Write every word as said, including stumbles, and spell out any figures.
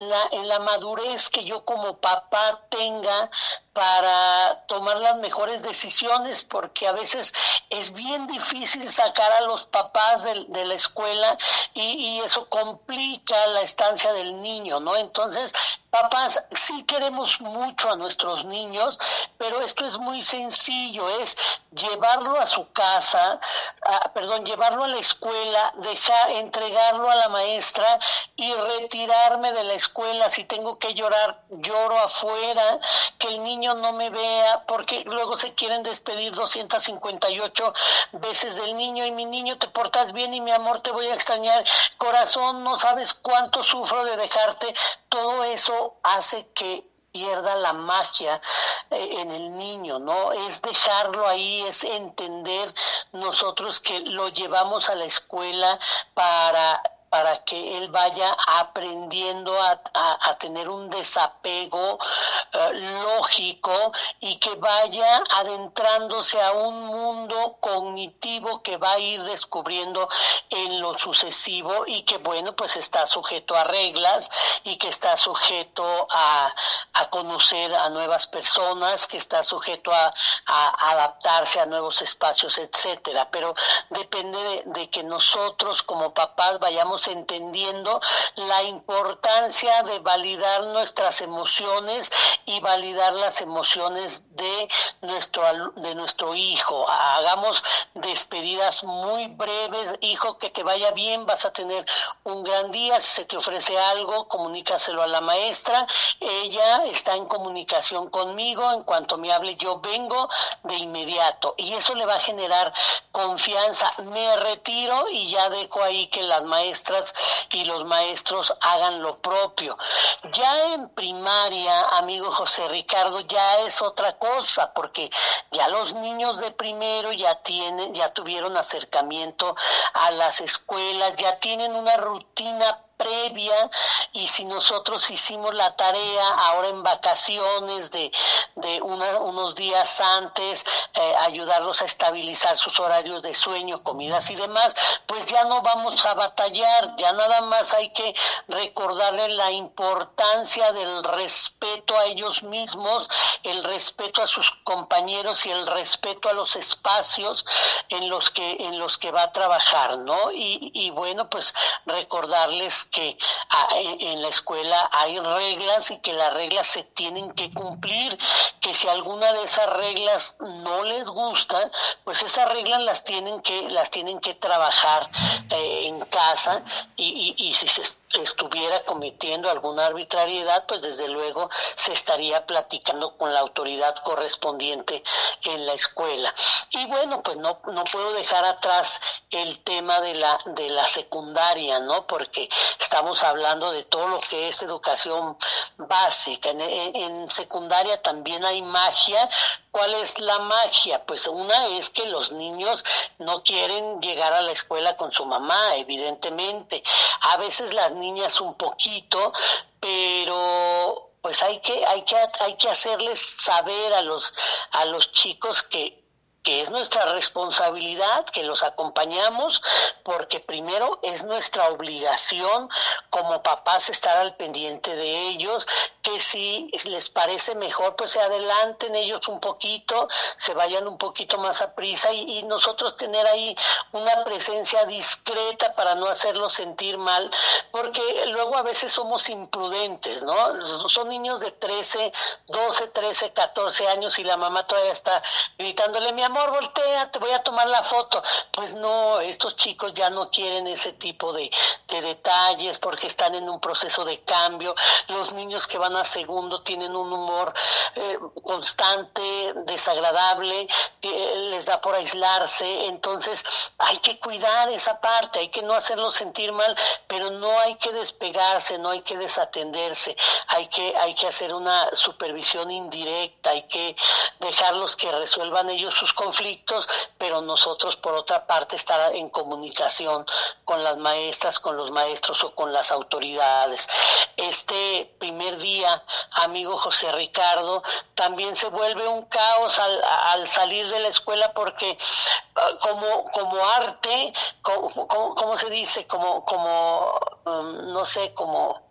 la, en la madurez que yo como papá tenga para tomar las mejores decisiones, porque a veces es bien difícil sacar a los papás de, de la escuela y, y eso complica la estancia del niño, ¿no? Entonces, papás, sí queremos mucho a nuestros niños, pero esto es muy sencillo, es llevarlo a su casa, a, perdón, llevarlo a la escuela, dejar, entregarlo a la maestra y retirarme de la escuela. Si tengo que llorar, lloro afuera, que el niño no me vea, porque luego se quieren despedir doscientas cincuenta y ocho veces del niño, y mi niño, te portas bien y mi amor, te voy a extrañar, corazón, no sabes cuánto sufro de dejarte. Todo eso hace que pierda la magia eh, en el niño, ¿no? Es dejarlo ahí, es entender nosotros que lo llevamos a la escuela para para que él vaya aprendiendo a, a, a tener un desapego uh, lógico, y que vaya adentrándose a un mundo cognitivo que va a ir descubriendo en lo sucesivo, y que, bueno, pues está sujeto a reglas, y que está sujeto a, a conocer a nuevas personas, que está sujeto a, a adaptarse a nuevos espacios, etcétera. Pero depende de, de que nosotros como papás vayamos entendiendo la importancia de validar nuestras emociones y validar las emociones de nuestro, de nuestro hijo. Hagamos despedidas muy breves. Hijo, que te vaya bien, vas a tener un gran día. Si se te ofrece algo, comunícaselo a la maestra. Ella está en comunicación conmigo. En cuanto me hable, yo vengo de inmediato. Y eso le va a generar confianza. Me retiro y ya dejo ahí que las maestras y los maestros hagan lo propio. Ya en primaria, amigo José Ricardo, ya es otra cosa, porque ya los niños de primero ya tienen, ya tuvieron acercamiento a las escuelas, ya tienen una rutina previa, y si nosotros hicimos la tarea ahora en vacaciones de, de una, unos días antes, eh, ayudarlos a estabilizar sus horarios de sueño, comidas y demás, pues ya no vamos a batallar. Ya nada más hay que recordarle la importancia del respeto a ellos mismos, el respeto a sus compañeros y el respeto a los espacios en los que, en los que va a trabajar, ¿no? Y, y bueno, pues recordarles que en la escuela hay reglas, y que las reglas se tienen que cumplir, que si alguna de esas reglas no les gusta, pues esas reglas las tienen que las tienen que trabajar eh, en casa, y, y, y si se estuviera cometiendo alguna arbitrariedad, pues desde luego se estaría platicando con la autoridad correspondiente en la escuela. Y bueno, pues no, no puedo dejar atrás el tema de la, de la secundaria, ¿no? Porque estamos hablando de todo lo que es educación básica. En, en, en secundaria también hay magia. ¿Cuál es la magia? Pues una es que los niños no quieren llegar a la escuela con su mamá, evidentemente. A veces las niñas un poquito, pero pues hay que hay que hay que hacerles saber a los a los chicos que que es nuestra responsabilidad, que los acompañamos, porque primero es nuestra obligación como papás estar al pendiente de ellos, que si les parece mejor, pues se adelanten ellos un poquito, se vayan un poquito más a prisa, y, y nosotros tener ahí una presencia discreta para no hacerlos sentir mal, porque luego a veces somos imprudentes, ¿no? Son niños de trece, doce, trece, catorce años, y la mamá todavía está gritándole: mi amor, voltea, te voy a tomar la foto. Pues no, estos chicos ya no quieren ese tipo de, de detalles, porque están en un proceso de cambio. Los niños que van a segundo tienen un humor eh, constante, desagradable, que les da por aislarse. Entonces hay que cuidar esa parte, hay que no hacerlos sentir mal, pero no hay que despegarse, no hay que desatenderse, hay que, hay que hacer una supervisión indirecta, hay que dejarlos que resuelvan ellos sus conflictos, pero nosotros por otra parte estar en comunicación con las maestras, con los maestros o con las autoridades. Este primer día, amigo José Ricardo, también se vuelve un caos al, al salir de la escuela, porque como, como arte, como, como, ¿cómo se dice? Como, como um, no sé, como